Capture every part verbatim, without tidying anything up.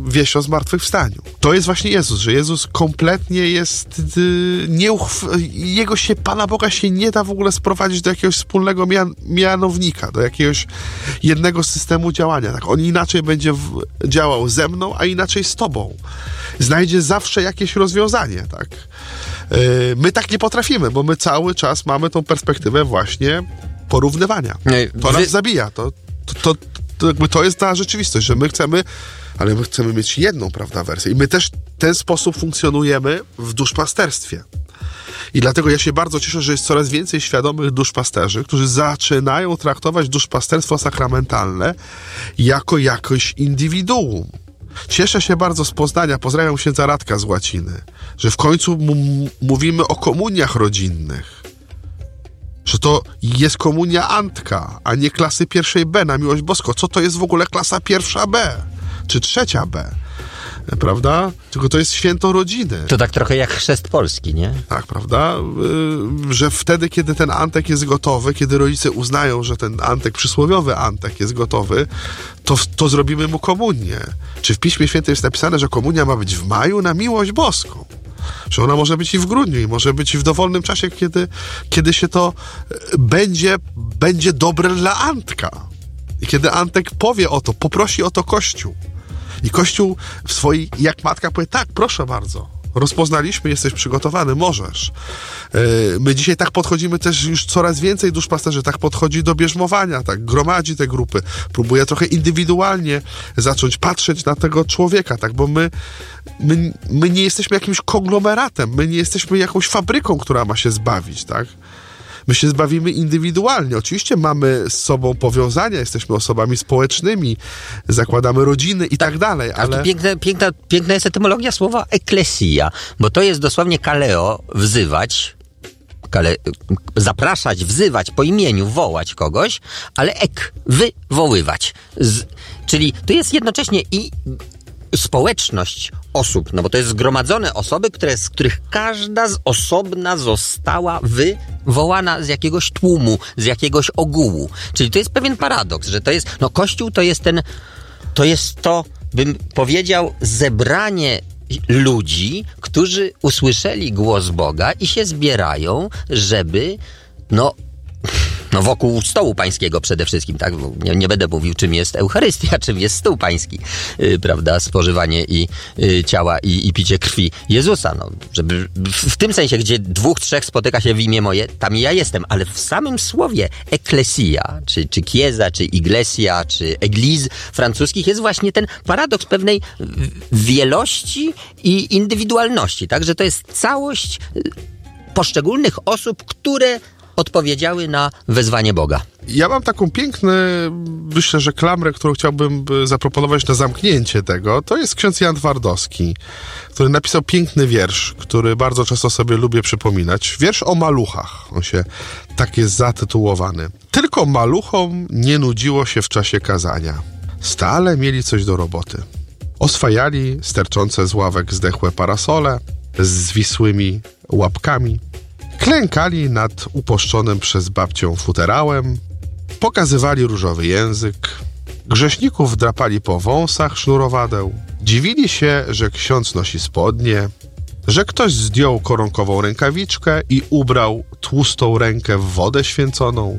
wieść o zmartwychwstaniu. To jest właśnie Jezus, że Jezus kompletnie jest yy, nieuchw... Jego się, Pana Boga się nie da w ogóle sprowadzić do jakiegoś wspólnego mian... mianownika, do jakiegoś jednego systemu działania. Tak? On inaczej będzie w... działał ze mną, a inaczej z tobą. Znajdzie zawsze jakieś rozwiązanie, tak? Yy, my tak nie potrafimy, bo my cały czas mamy tą perspektywę właśnie porównywania. To nas zabija. To, to, to, to, jakby to jest ta rzeczywistość, że my chcemy, ale my chcemy mieć jedną, prawda, wersję. I my też w ten sposób funkcjonujemy w duszpasterstwie. I dlatego ja się bardzo cieszę, że jest coraz więcej świadomych duszpasterzy, którzy zaczynają traktować duszpasterstwo sakramentalne jako jakoś indywiduum. Cieszę się bardzo z Poznania, pozdrawiam księdza Radka z Łaciny, że w końcu m- mówimy o komuniach rodzinnych. Że to jest komunia Antka, a nie klasy pierwszej B na miłość boską. Co to jest w ogóle klasa pierwsza B? Czy trzecia B? Prawda? Tylko to jest święto rodziny. To tak trochę jak chrzest polski, nie? Tak, prawda? Yy, że wtedy, kiedy ten Antek jest gotowy, kiedy rodzice uznają, że ten Antek, przysłowiowy Antek jest gotowy, to, to zrobimy mu komunię. Czy w Piśmie Świętym jest napisane, że komunia ma być w maju na miłość boską? Że ona może być i w grudniu, i może być i w dowolnym czasie, kiedy, kiedy się to będzie, będzie dobre dla Antka. I kiedy Antek powie o to, poprosi o to Kościół. I Kościół w swojej, jak matka powie, tak, proszę bardzo, rozpoznaliśmy, jesteś przygotowany, możesz. Yy, my dzisiaj tak podchodzimy też, już coraz więcej duszpasterzy tak podchodzi do bierzmowania, tak gromadzi te grupy, próbuje trochę indywidualnie zacząć patrzeć na tego człowieka, tak, bo my, my, my nie jesteśmy jakimś konglomeratem, my nie jesteśmy jakąś fabryką, która ma się zbawić, tak. My się zbawimy indywidualnie. Oczywiście mamy z sobą powiązania, jesteśmy osobami społecznymi, zakładamy rodziny i tak, tak dalej, ale... ale... Piękna, piękna, piękna jest etymologia słowa eklesia, bo to jest dosłownie kaleo, wzywać, kale, zapraszać, wzywać po imieniu, wołać kogoś, ale ek, wywoływać. Z, czyli to jest jednocześnie i społeczność osób, no bo to jest zgromadzone osoby, które, z których każda z osobna została wywołana z jakiegoś tłumu, z jakiegoś ogółu. Czyli to jest pewien paradoks, że to jest, no Kościół to jest ten, to jest to, bym powiedział, zebranie ludzi, którzy usłyszeli głos Boga i się zbierają, żeby, no, No wokół stołu pańskiego przede wszystkim, tak? Nie, nie będę mówił, czym jest Eucharystia, czym jest stół pański, yy, prawda? Spożywanie i yy, ciała i, i picie krwi Jezusa. No, żeby w, w tym sensie, gdzie dwóch, trzech spotyka się w imię moje, tam ja jestem, ale w samym słowie eklesia, czy, czy chiesa, czy iglesia, czy église francuskich jest właśnie ten paradoks pewnej wielości i indywidualności, tak? Że to jest całość poszczególnych osób, które odpowiedziały na wezwanie Boga. Ja mam taką piękną, myślę, że klamrę, którą chciałbym zaproponować na zamknięcie tego. To jest ksiądz Jan Twardowski, który napisał piękny wiersz, który bardzo często sobie lubię przypominać. Wiersz o maluchach. On się tak jest zatytułowany. Tylko maluchom nie nudziło się w czasie kazania. Stale mieli coś do roboty. Oswajali sterczące z ławek zdechłe parasole z zwisłymi łapkami. Klękali nad uposzczonym przez babcią futerałem, pokazywali różowy język, grzeszników drapali po wąsach sznurowadeł, dziwili się, że ksiądz nosi spodnie, że ktoś zdjął koronkową rękawiczkę i ubrał tłustą rękę w wodę święconą,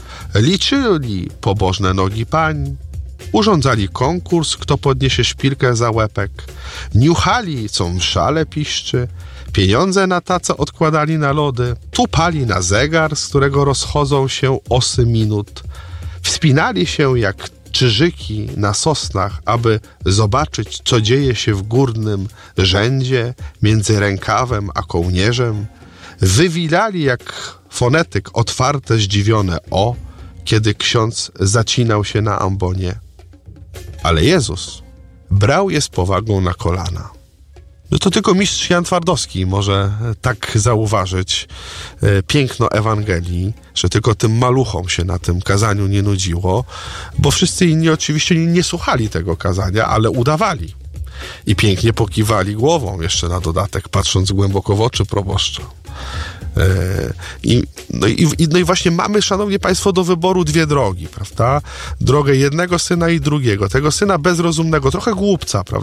liczyli pobożne nogi pań, urządzali konkurs, kto podniesie szpilkę za łepek, niuchali, co mszale piszczy, pieniądze na tacę odkładali na lody, tupali na zegar, z którego rozchodzą się osy minut, wspinali się jak czyżyki na sosnach, aby zobaczyć, co dzieje się w górnym rzędzie między rękawem a kołnierzem, wywilali jak fonetyk otwarte, zdziwione o, kiedy ksiądz zacinał się na ambonie. Ale Jezus brał je z powagą na kolana. No to tylko mistrz Jan Twardowski może tak zauważyć e, piękno Ewangelii, że tylko tym maluchom się na tym kazaniu nie nudziło, bo wszyscy inni oczywiście nie, nie słuchali tego kazania, ale udawali. I pięknie pokiwali głową, jeszcze na dodatek, patrząc głęboko w oczy proboszcza. E, i, no, i, no i właśnie mamy, szanowni państwo, do wyboru dwie drogi, prawda? Drogę jednego syna i drugiego. Tego syna bezrozumnego, trochę głupca, prawda?